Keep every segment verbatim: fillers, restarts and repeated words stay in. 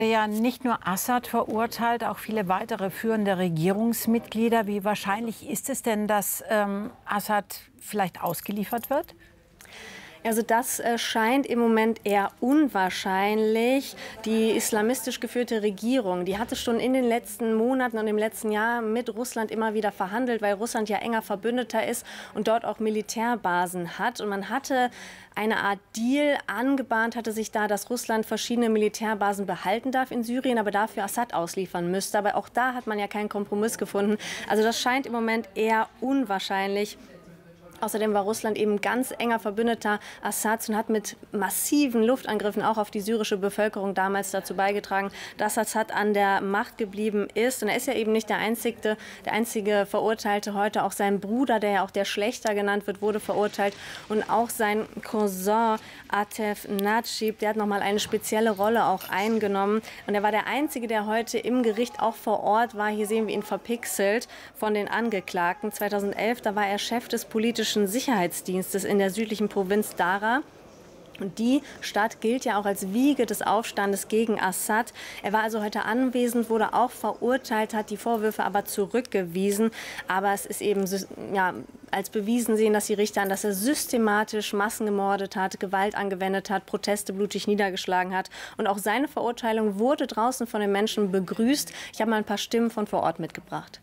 Ja, nicht nur Assad verurteilt, auch viele weitere führende Regierungsmitglieder. Wie wahrscheinlich ist es denn, dass ähm, Assad vielleicht ausgeliefert wird? Also das äh, scheint im Moment eher unwahrscheinlich. Die islamistisch geführte Regierung, die hatte schon in den letzten Monaten und im letzten Jahr mit Russland immer wieder verhandelt, weil Russland ja enger Verbündeter ist und dort auch Militärbasen hat. Und man hatte eine Art Deal angebahnt, hatte sich da, dass Russland verschiedene Militärbasen behalten darf in Syrien, aber dafür Assad ausliefern müsste. Aber auch da hat man ja keinen Kompromiss gefunden. Also das scheint im Moment eher unwahrscheinlich. Außerdem war Russland eben ganz enger Verbündeter Assads und hat mit massiven Luftangriffen auch auf die syrische Bevölkerung damals dazu beigetragen, dass Assad an der Macht geblieben ist. Und er ist ja eben nicht der einzige, der einzige Verurteilte heute. Auch sein Bruder, der ja auch der Schlächter genannt wird, wurde verurteilt. Und auch sein Cousin Atef Najib, der hat nochmal eine spezielle Rolle auch eingenommen. Und er war der Einzige, der heute im Gericht auch vor Ort war. Hier sehen wir ihn verpixelt von den Angeklagten. zweitausendelf, da war er Chef des politischen Sicherheitsdienstes in der südlichen Provinz Dara. Und die Stadt gilt ja auch als Wiege des Aufstandes gegen Assad. Er war also heute anwesend, wurde auch verurteilt, hat die Vorwürfe aber zurückgewiesen. Aber es ist eben ja, als bewiesen sehen, dass die Richter an, dass er systematisch Massen gemordet hat, Gewalt angewendet hat, Proteste blutig niedergeschlagen hat. Und auch seine Verurteilung wurde draußen von den Menschen begrüßt. Ich habe mal ein paar Stimmen von vor Ort mitgebracht.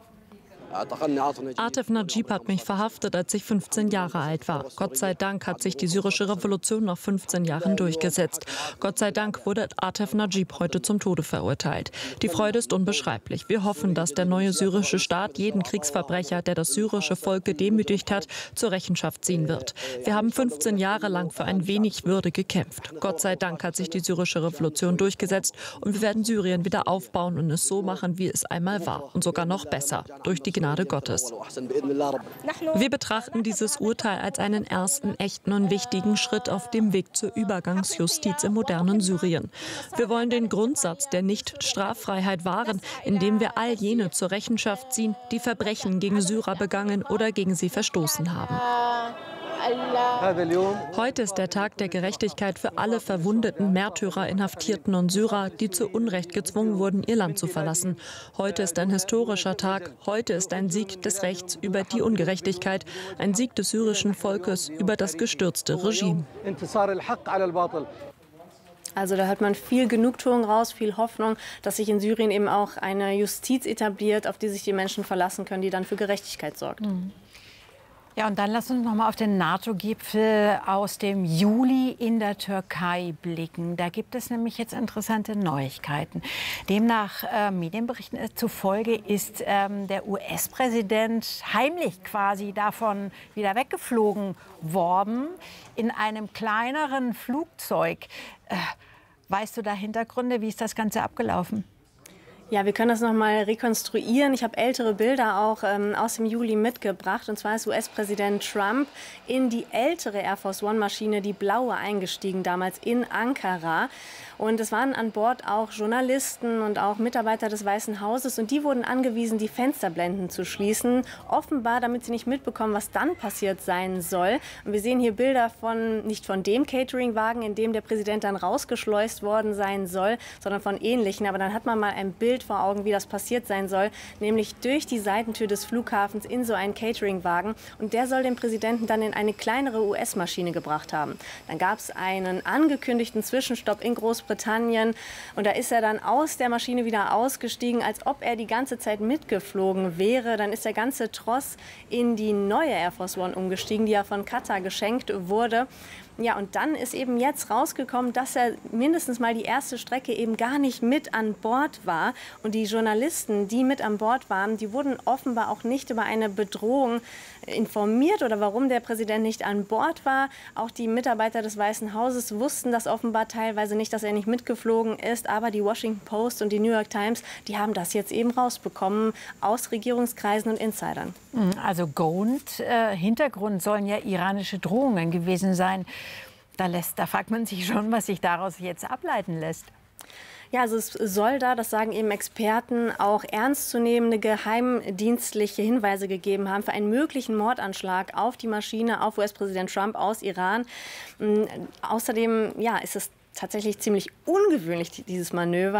Atef Najib hat mich verhaftet, als ich fünfzehn Jahre alt war. Gott sei Dank hat sich die syrische Revolution nach fünfzehn Jahren durchgesetzt. Gott sei Dank wurde Atef Najib heute zum Tode verurteilt. Die Freude ist unbeschreiblich. Wir hoffen, dass der neue syrische Staat jeden Kriegsverbrecher, der das syrische Volk gedemütigt hat, zur Rechenschaft ziehen wird. Wir haben fünfzehn Jahre lang für ein wenig Würde gekämpft. Gott sei Dank hat sich die syrische Revolution durchgesetzt und wir werden Syrien wieder aufbauen und es so machen, wie es einmal war. Und sogar noch besser, durch die Gnade Gottes. Wir betrachten dieses Urteil als einen ersten echten und wichtigen Schritt auf dem Weg zur Übergangsjustiz im modernen Syrien. Wir wollen den Grundsatz der Nicht-Straffreiheit wahren, indem wir all jene zur Rechenschaft ziehen, die Verbrechen gegen Syrer begangen oder gegen sie verstoßen haben. Heute ist der Tag der Gerechtigkeit für alle verwundeten Märtyrer, Inhaftierten und Syrer, die zu Unrecht gezwungen wurden, ihr Land zu verlassen. Heute ist ein historischer Tag. Heute ist ein Sieg des Rechts über die Ungerechtigkeit, ein Sieg des syrischen Volkes über das gestürzte Regime. Also da hört man viel Genugtuung raus, viel Hoffnung, dass sich in Syrien eben auch eine Justiz etabliert, auf die sich die Menschen verlassen können, die dann für Gerechtigkeit sorgt. Mhm. Ja, und dann lass uns noch mal auf den NATO-Gipfel aus dem Juli in der Türkei blicken. Da gibt es nämlich jetzt interessante Neuigkeiten. Demnach äh, Medienberichten zufolge ist ähm, der U S-Präsident heimlich quasi davon wieder weggeflogen worden in einem kleineren Flugzeug. Äh, weißt du da Hintergründe? Wie ist das Ganze abgelaufen? Ja, wir können das noch mal rekonstruieren. Ich habe ältere Bilder auch ähm, aus dem Juli mitgebracht. Und zwar ist U S-Präsident Trump in die ältere Air Force One-Maschine, die blaue, eingestiegen, damals in Ankara. Und es waren an Bord auch Journalisten und auch Mitarbeiter des Weißen Hauses. Und die wurden angewiesen, die Fensterblenden zu schließen. Offenbar, damit sie nicht mitbekommen, was dann passiert sein soll. Und wir sehen hier Bilder von, nicht von dem Cateringwagen, in dem der Präsident dann rausgeschleust worden sein soll, sondern von ähnlichen. Aber dann hat man mal ein Bild vor Augen, wie das passiert sein soll, nämlich durch die Seitentür des Flughafens in so einen Cateringwagen. Und der soll den Präsidenten dann in eine kleinere U S-Maschine gebracht haben. Dann gab es einen angekündigten Zwischenstopp in Großbritannien und da ist er dann aus der Maschine wieder ausgestiegen, als ob er die ganze Zeit mitgeflogen wäre. Dann ist der ganze Tross in die neue Air Force One umgestiegen, die ja von Katar geschenkt wurde. Ja, und dann ist eben jetzt rausgekommen, dass er mindestens mal die erste Strecke eben gar nicht mit an Bord war. Und die Journalisten, die mit an Bord waren, die wurden offenbar auch nicht über eine Bedrohung informiert oder warum der Präsident nicht an Bord war. Auch die Mitarbeiter des Weißen Hauses wussten das offenbar teilweise nicht, dass er nicht mitgeflogen ist. Aber die Washington Post und die New York Times, die haben das jetzt eben rausbekommen aus Regierungskreisen und Insidern. Also Grund, äh, Hintergrund sollen ja iranische Drohungen gewesen sein. Da, lässt, da fragt man sich schon, was sich daraus jetzt ableiten lässt. Ja, also es soll da, das sagen eben Experten, auch ernstzunehmende geheimdienstliche Hinweise gegeben haben für einen möglichen Mordanschlag auf die Maschine, auf U S-Präsident Trump aus Iran. Außerdem ja, ist es tatsächlich ziemlich ungewöhnlich, dieses Manöver.